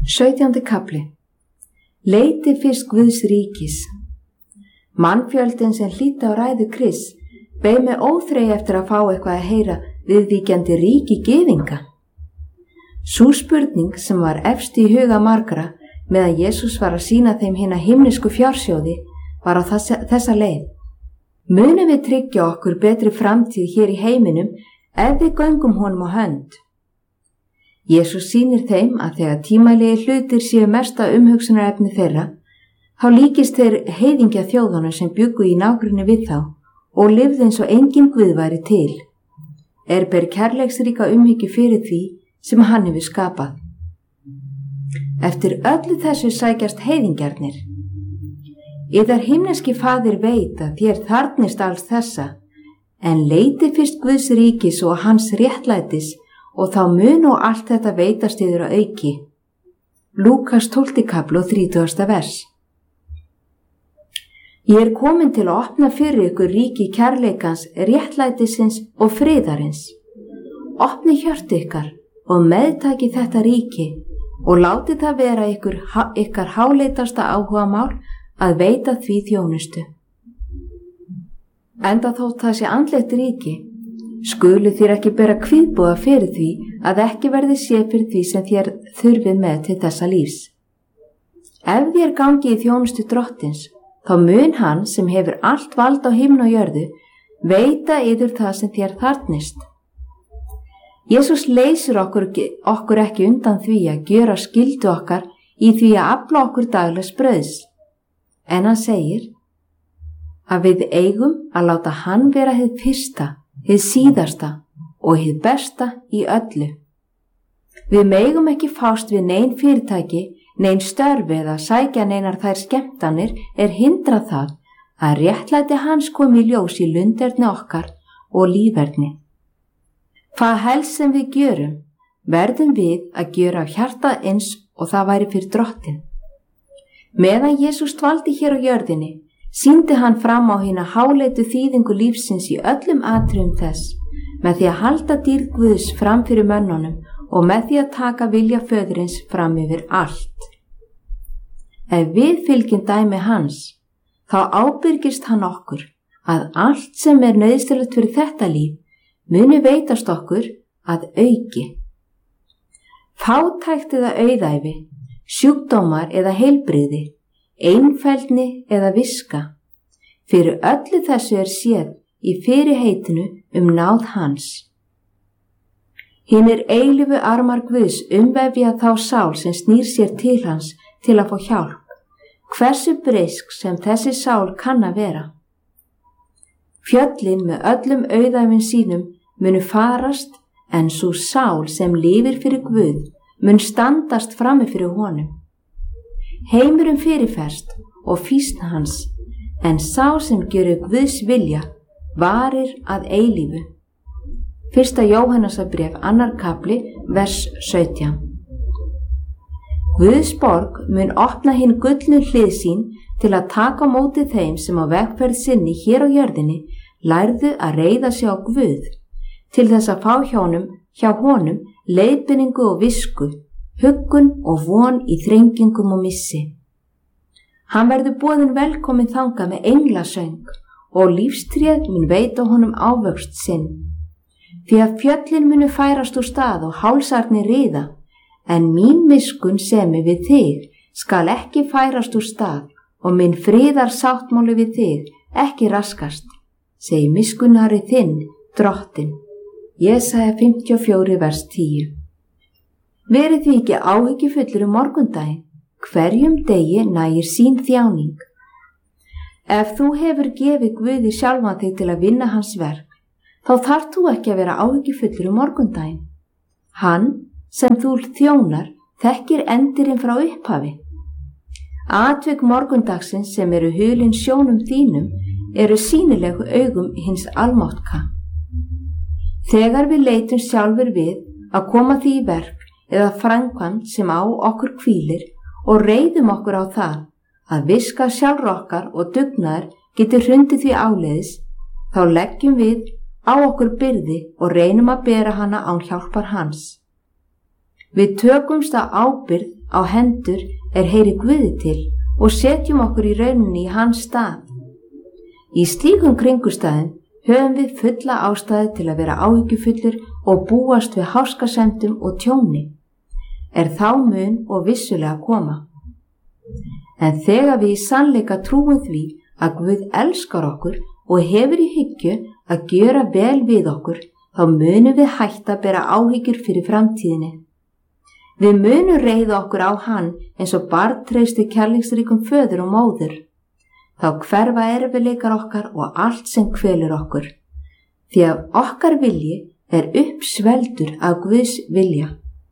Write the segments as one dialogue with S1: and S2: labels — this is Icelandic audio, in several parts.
S1: 17. kafli. Leitið fyrst Guðs ríkis. Mannfjöldinn sem hlýddi á ræðu Krists beið með óþrey eftir að fá eitthvað að heyra viðvíkjandi ríki gyðinga. Sú spurning sem var efst í huga margra meðan Jesús var að sýna þeim hina himnesku fjársjóði var á þessa leið. Munum við tryggja okkur betri framtíð hér í heiminum ef við göngum honum á hönd? Jesús sýnir þeim að þegar tímalegi hlutir séu mesta umhugsunarefni þeirra, þá líkist þeir heiðingja þjóðunum sem bjuggu í nágrenni við þá og lifðu eins og engin Guð væri til. Ber kærleiksríka umhyggju fyrir því sem hann hefur skapað. Eftir öllu þessu sækjast heiðingjarnir. Yðar himneski faðir veit að þér þarfnist alls þessa, en leitið fyrst Guðs ríkis og hans réttlætis og þá mun og allt þetta veitast yður að auki. Lúkas 12. kafli og 30. vers. Ég komin til að opna fyrir ykkur ríki kærleikans, réttlætisins og friðarins. Opni hjörtu ykkar og meðtaki þetta ríki og láti það vera ykkar háleitasta áhugamál að veita því þjónustu. Enda þótt það sé andlegt ríki, skulu þér ekki bera kvíðbúða fyrir því að ekki verði séð fyrir því sem þér þurfið með til þessa lífs. Ef þér gangi í þjónustu Drottins, þá mun hann sem hefur allt vald á himni og jörðu veita yður það sem þér þarfnist. Jesús leysir okkur ekki undan því að gjöra skyldu okkar í því að afla okkur daglegs brauðs, en hann segir að við eigum að láta hann vera hið fyrsta, hið síðasta og hið besta í öllu. Við megum ekki fást við nein fyrirtæki, nein störfi eða sækja neinar þær skemmtanir hindra það að réttlæti hans komi í ljós í lunderni okkar og líferni. Hvað helst sem við gjörum, verðum við að gjöra af hjarta eins og það væri fyrir Drottin. Meðan Jesús dvaldi hér á jörðinni, sýndi hann fram á hina háleitu þýðingu lífsins í öllum atriðum þess, með því að halda dýrð Guðs fram fyrir mönnunum og með því að taka vilja föðurins fram yfir allt. Ef við fylgjum dæmi hans, þá ábyrgist hann okkur að allt sem nauðsynlegt fyrir þetta líf muni veitast okkur að auki. Fátækt eða auðæfi, sjúkdómar eða heilbrigði, einfeldni eða viska. Fyrir öllu þessu séð í fyrirheitinu náð hans. Hinir eilífu armar Guðs umvefja þá sál sem snýr sér til hans til að fá hjálp, hversu breisk sem þessi sál kann að vera. Fjöllin með öllum auðæfin sínum munu farast, en sú sál sem lifir fyrir Guð mun standast frammi fyrir honum. Heimurinn fyrirferst og fýsn hans, en sá sem gjörir Guðs vilja varir að eilífu. 1. Jóhannesarbréf 2. kafli, vers 17. Guðs borg mun opna hinn gullnu hlið sín til að taka á móti þeim sem á vegferð sinni hér á jörðinni lærðu að reiða sig á Guð, til þess að fá hjá honum leiðbeiningu og visku, huggun og von í þrengingum og missi. Hann verður boðinn velkominn þangað með englasöng og lífstréð mun veita honum ávöxt sinn. Því að fjöllin munu færast úr stað og hálsarnir riða, en mín miskun semi við þig skal ekki færast úr stað og minn friðar sáttmáli við þig ekki raskast, segir miskunnari þinn, Drottin. Jesaja 54, vers 10. Verið því ekki áhyggjufullur morgundaginn, hverjum degi nægir sín þjáning. Ef þú hefur gefið Guði sjálfan þig til að vinna hans verk, þá þarft þú ekki að vera áhyggjufullur morgundaginn. Hann sem þú þjónar þekkir endirinn frá upphafi. Atvik morgundagsins sem eru hulin sjónum þínum eru sýnilegu augum hins almáttka. Þegar við leitum sjálfur við að koma því í verk eða framkvæmd sem á okkur hvílir og reiðum okkur á það að viska sjálfur okkar og dugnaður geti hrundið því áleiðis, þá leggjum við á okkur byrði og reynum að bera hana án hjálpar hans. Við tökumst á ábyrgð á hendur heyri Guði til og setjum okkur í rauninni í hans stað. Í slíkum kringumstæðum höfum við fulla ástæðu til að vera áhyggjufullir og búast við háskasemdum og tjóni. Þá mun og vissulega koma. En þegar við í sannleika trúum því að Guð elskar okkur og hefur í hyggju að gjöra vel við okkur, þá munum við hætta að bera áhyggjur fyrir framtíðinni. Við munum reiða okkur á hann eins og barn treysti kærleiksríkum föður og móður. Þá hverfa erfiðleikar okkar og allt sem kvelur okkur, því að okkar vilji uppsvelgdur af Guðs vilja.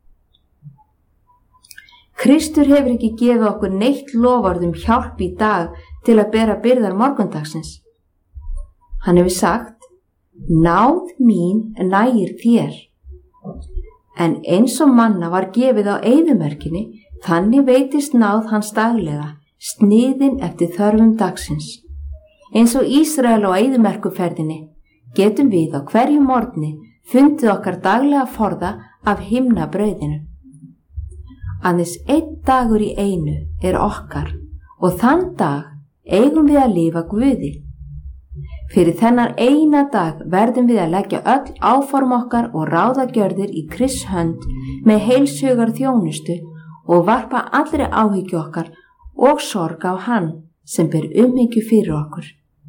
S1: Kristur hefur ekki gefið okkur neitt loforð hjálp í dag til að bera byrðar morgundagsins. Hann hefur sagt: náð mín nægir þér. En eins og manna var gefið á eyðimerkinni, þannig veitist náð hans daglega, sniðin eftir þörfum dagsins. Eins og Ísrael á eyðimerkuferðinni getum við á hverjum morgni fundið okkar daglega forða af himnabrauðinu. Aðeins einn dagur í einu okkar og þann dag eigum við að lifa Guði. Fyrir þennan eina dag verðum við að leggja öll áform okkar og ráðagjörðir í Krists hönd með heilshugar þjónustu og varpa allri áhyggju okkar og sorg á hann sem ber umhyggju fyrir okkur.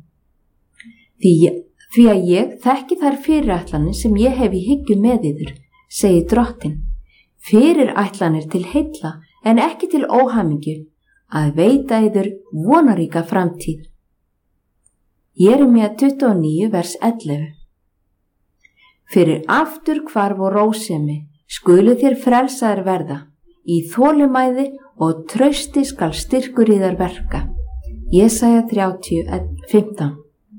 S1: Því að ég þekki þær fyrirætlanir sem ég hef í hyggju með yður, segir Drottinn, fyrirætlanir til heilla en ekki til óhamingju, að veita yður vonaríka framtíð. Jeremía 29 vers 11. Fyrir afturhvarf og rósemi skulu þér frelsaðir verða, í þolinmæði og trausti skal styrkur í þær verka. Jesaja 30:15.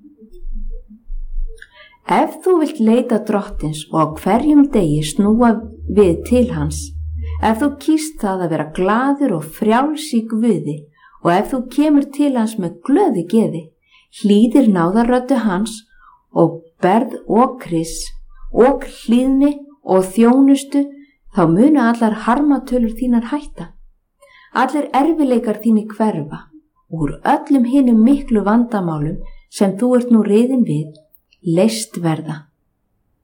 S1: Ef þú vilt leita Drottins og á hverjum degi snúa við til hans, ef þú kýst það að vera glaður og frjáls í Guði og ef þú kemur til hans með glöðu geði, hlýðir náðarröddu hans og berð og kriss og hlýðni og þjónustu, þá munu allar harmatölur þínar hætta. Allir erfileikar þínir hverfa, úr öllum hinum miklu vandamálum sem þú ert nú riðin við, leyst verða.